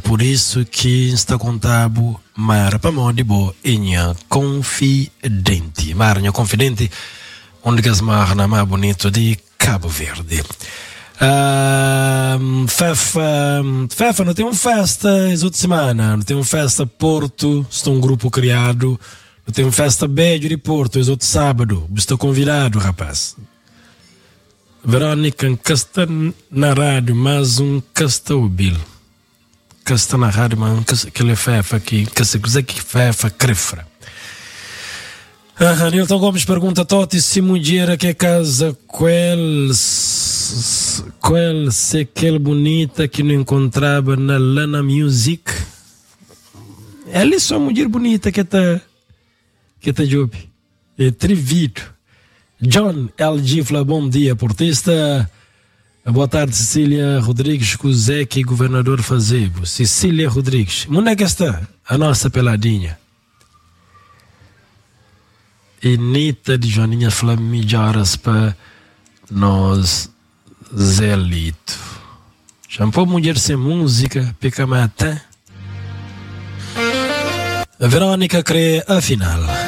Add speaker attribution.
Speaker 1: por isso que está contado mar para mão de boa inha confidente. Marinha confidente, onde que as marna mais bonito de Cabo Verde. Fefa, não tem uma festa essa outra semana, não tem uma festa Porto, está um grupo criado, não tem uma festa Bédio de Porto, esse outro sábado, estou convidado, rapaz. Verônica, que está na rádio, mas um que está ouvindo. Que está na rádio, mas aquele fefa aqui, que se quiser que fefa, crefra. Nilton Gomes pergunta a Toti se mulher que casa qual se aquele bonita que não encontrava na Lana Music. Ela é só a mulher bonita que tá job. É trivido. John LG fala bom dia, portista. Boa tarde, Cecília Rodrigues, Cuzec, governador Fazebo. Cecília Rodrigues, onde é que está a nossa peladinha? E Nita de Joaninha fala melhoras para nós, Zelito. Champou mulher sem música, pica mata. A Verônica crê a final.